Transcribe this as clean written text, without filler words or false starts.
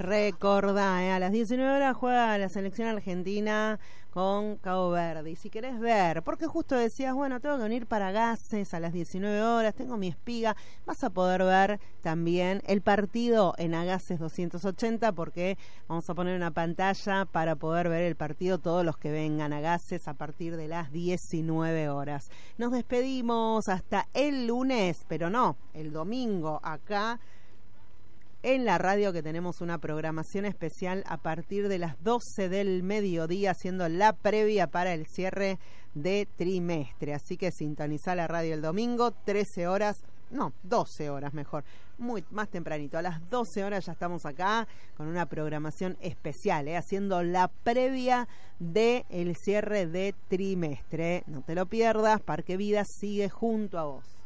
Recordá, a las 19 horas juega la selección argentina con Cabo Verde. Y si querés ver, porque justo decías, bueno, tengo que venir para Gases a las 19 horas, tengo mi espiga, vas a poder ver también el partido en Agases 280, porque vamos a poner una pantalla para poder ver el partido todos los que vengan a Gases a partir de las 19 horas. Nos despedimos hasta el lunes, pero no, el domingo acá en la radio, que tenemos una programación especial a partir de las 12 del mediodía, haciendo la previa para el cierre de trimestre. Así que sintoniza la radio el domingo, 13 horas, no, 12 horas mejor, más tempranito. A las 12 horas ya estamos acá con una programación especial, haciendo la previa del cierre de trimestre. No te lo pierdas, Parque Vida sigue junto a vos.